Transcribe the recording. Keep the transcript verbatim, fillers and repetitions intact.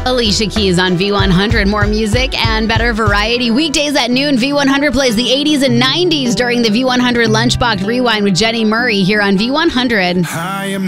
Alicia Keys on V one hundred. More music and better variety. Weekdays at noon, V one hundred plays the eighties and nineties during the V one hundred Lunchbox Rewind with Jenny Murray here on V one hundred. I am